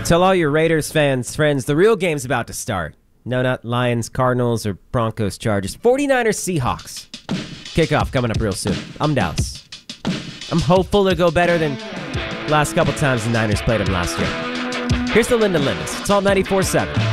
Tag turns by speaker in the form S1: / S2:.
S1: Tell all your Raiders fans, friends, the real game's about to start. No, not Lions, Cardinals, or Broncos, Chargers. 49ers, Seahawks. Kickoff coming up real soon. I'm Dallas. I'm hopeful to go better than last couple times the Niners played them last year. Here's the Linda Lindas. It's all 94.7.